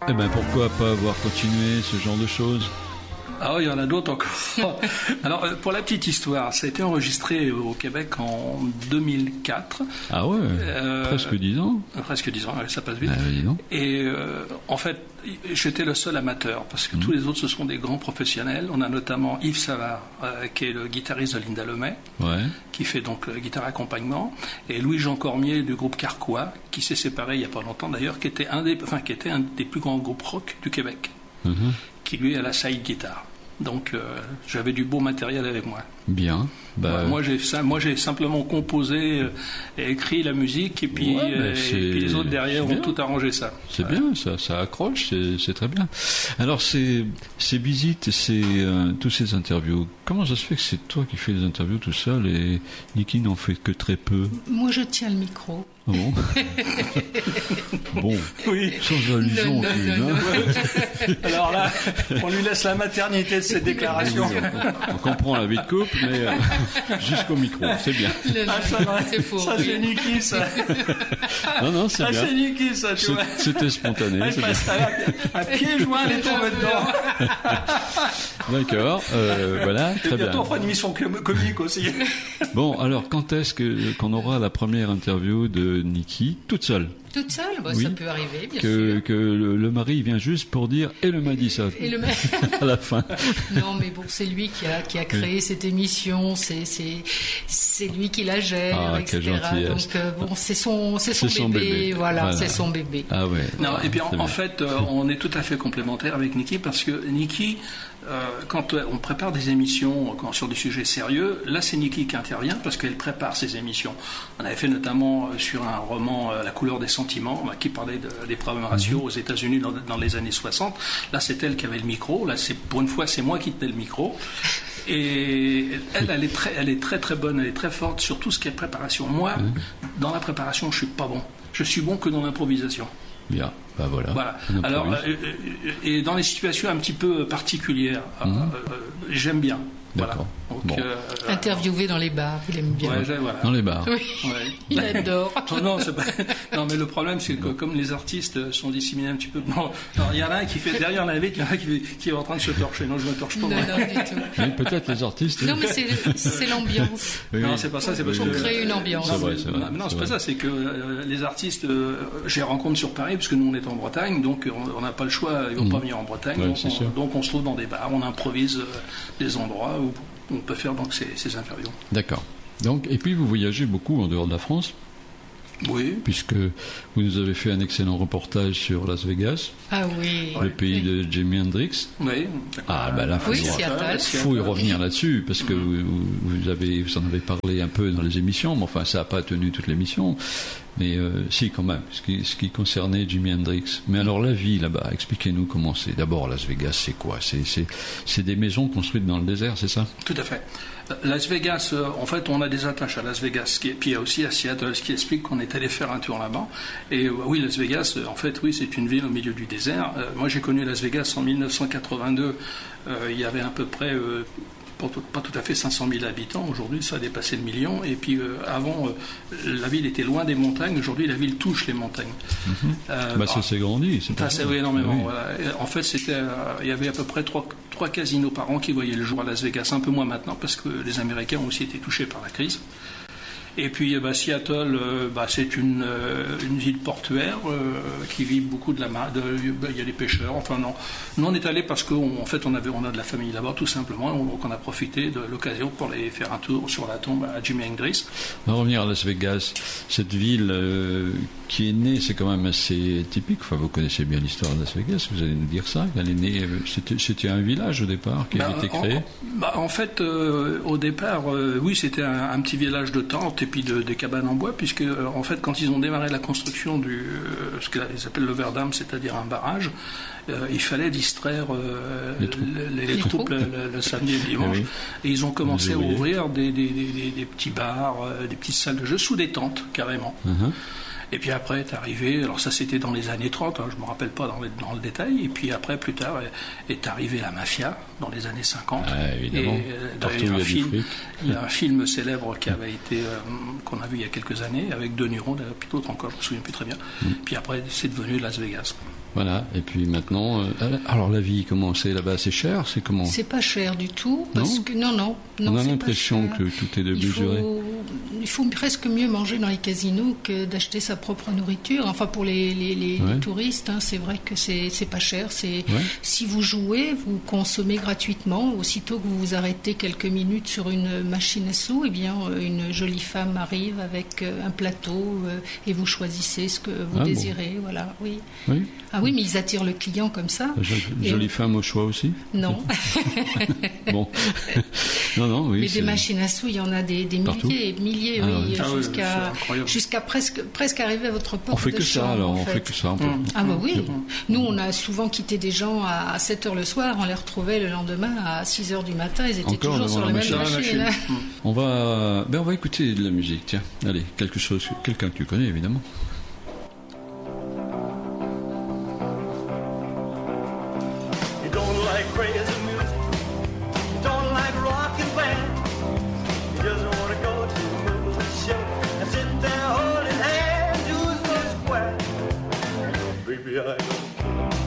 Eh ben pourquoi pas avoir continué ce genre de choses? Ah oui, il y en a d'autres encore. Alors, pour la petite histoire, ça a été enregistré au Québec en 2004. Ah ouais, presque 10 ans. Presque 10 ans, ça passe vite. Dis donc. Et en fait, j'étais le seul amateur, parce que tous les autres, ce sont des grands professionnels. On a notamment Yves Savard, qui est le guitariste de Linda Lemay, qui fait donc guitare accompagnement, et Louis-Jean Cormier du groupe Carquois, qui s'est séparé il n'y a pas longtemps d'ailleurs, qui était un des plus grands groupes rock du Québec, qui lui a la side guitare. Donc j'avais du beau matériel avec moi. Bien. Moi j'ai simplement composé et écrit la musique, et puis, et puis les autres derrière ont tout arrangé ça. C'est bien, ça accroche, c'est très bien. Alors ces visites, tous ces interviews, comment ça se fait que c'est toi qui fais les interviews tout seul et Niki n'en fait que très peu? Moi je tiens le micro. Ah bon? Bon, oui. Sans allusion aucune. Alors là, on lui laisse la maternité de ses déclarations. On comprend la vie de couple, mais jusqu'au micro, c'est bien. C'est faux. Ça, c'est Niki, ça. Non, c'est bien. C'est Niki, ça, tu vois. C'était spontané. Elle passe à pieds joints, elle est tombée dedans. D'accord, voilà, très bien. Bientôt, on fera une émission comique aussi. Bon, alors, quand est-ce qu'on aura la première interview de Niki, toute seule? Toute seule, oui. Ça peut arriver, bien sûr. Que le mari vient juste pour dire « et le m'a dit ça » à la fin. Non, mais bon, c'est lui qui a créé cette émission, c'est lui qui la gère, etc. Quelle gentillesse. Donc, c'est son bébé, voilà, c'est son bébé. Ah ouais. Non, et puis en fait, on est tout à fait complémentaires avec Niki, parce que Niki, quand on prépare des émissions sur des sujets sérieux, là c'est Niki qui intervient parce qu'elle prépare ses émissions. On avait fait notamment sur un roman La couleur des sentiments, qui parlait des problèmes raciaux aux États-Unis dans les années 60. Là c'est elle qui avait le micro, là pour une fois c'est moi qui tenais le micro. Et elle est très très bonne, elle est très forte sur tout ce qui est préparation. Moi, dans la préparation, je suis pas bon. Je suis bon que dans l'improvisation. Bien, voilà. Alors, et dans les situations un petit peu particulières, j'aime bien. D'accord. Donc, bon. Interviewé dans les bars, il aime bien. Voilà. Dans les bars. Oui. Il adore. Non, mais le problème, c'est que comme les artistes sont disséminés un petit peu. Il y en a un qui fait derrière l'invite, il y en a qui est en train de se torcher. Non, je ne me torche pas. Non, du tout. Mais peut-être les artistes. Non, mais c'est l'ambiance. Non, c'est pas ça, c'est parce qu'on que. crée une ambiance. C'est vrai. Non, c'est pas ça, c'est que les artistes, je les rencontre sur Paris, parce que nous on est en Bretagne, donc on n'a pas le choix, ils vont pas venir en Bretagne, donc on se trouve dans des bars, on improvise des endroits où on peut faire donc ces interviews. D'accord. Donc, et puis vous voyagez beaucoup en dehors de la France? Oui. Puisque vous nous avez fait un excellent reportage sur Las Vegas. Ah oui. Le pays de Jimi Hendrix. Oui. Là, faut y revenir là-dessus, parce que vous en avez parlé un peu dans les émissions, mais enfin, ça n'a pas tenu toute l'émission. Mais si, quand même, ce qui concernait Jimi Hendrix. Mais alors, la vie là-bas, expliquez-nous comment c'est. D'abord, Las Vegas, c'est quoi? C'est des maisons construites dans le désert, c'est ça? Tout à fait. Las Vegas, en fait, on a des attaches à Las Vegas, puis il y a aussi à Seattle, ce qui explique qu'on est allé faire un tour là-bas. Et oui, Las Vegas, en fait, oui, c'est une ville au milieu du désert. Moi, j'ai connu Las Vegas en 1982. Il y avait à peu près pas tout à fait 500 000 habitants. Aujourd'hui, ça a dépassé le million. Et puis avant, la ville était loin des montagnes. Aujourd'hui, la ville touche les montagnes. Ça s'est grandi. Ça s'est énormément. Oui. Voilà. En fait, il y avait à peu près 3 casinos par an qui voyaient le jour à Las Vegas. Un peu moins maintenant, parce que les Américains ont aussi été touchés par la crise. Et puis Seattle, c'est une ville portuaire qui vit beaucoup de la mer. Il y a des pêcheurs. Enfin non, nous on est allés parce qu'en fait on a de la famille là-bas tout simplement. Donc on a profité de l'occasion pour aller faire un tour sur la tombe à Jimi Hendrix. On va revenir à Las Vegas, cette ville qui est née, c'est quand même assez typique. Enfin, vous connaissez bien l'histoire de Las Vegas. Vous allez nous dire ça. Elle est née. C'était un village au départ qui a été créé. En fait, au départ, oui, c'était un petit village de tentes et puis des cabanes en bois, puisque en fait quand ils ont démarré la construction ce qu'ils appellent le Verdam, c'est-à-dire un barrage, il fallait distraire les troupes le samedi et le dimanche. Et ils ont commencé à ouvrir des petits bars, des petites salles de jeu sous des tentes carrément. Et puis après est arrivé, alors ça c'était dans les années 30, je ne me rappelle pas dans le détail, et puis après, plus tard, est arrivée la mafia dans les années 50. Évidemment. Il y a un film célèbre qui avait été, qu'on a vu il y a quelques années, avec De Niro, puis d'autres encore, je ne me souviens plus très bien. Puis après, c'est devenu Las Vegas. Voilà, et puis maintenant, alors la vie, comment c'est là-bas? C'est cher? C'est comment? C'est pas cher du tout, parce que non, on a l'impression que tout est démesuré. Il faut presque mieux manger dans les casinos que d'acheter sa propre nourriture. Enfin, pour les touristes, hein, c'est vrai que c'est pas cher. Si vous jouez, vous consommez gratuitement. Aussitôt que vous vous arrêtez quelques minutes sur une machine à sous, eh bien, une jolie femme arrive avec un plateau et vous choisissez ce que vous désirez. Bon. Voilà, oui. Ah oui, mais ils attirent le client comme ça. Jolie femme au choix aussi? Non. Bon. Non, oui. Mais des machines à sous, il y en a des milliers, jusqu'à presque arriver à votre porte. On fait que ça, alors, on fait que ça. Ah bah oui. Nous, on a souvent quitté des gens à 7h le soir, on les retrouvait le lendemain à 6h du matin, ils étaient toujours sur la même machine. On va écouter de la musique, tiens. Allez, quelqu'un que tu connais, évidemment. Crazy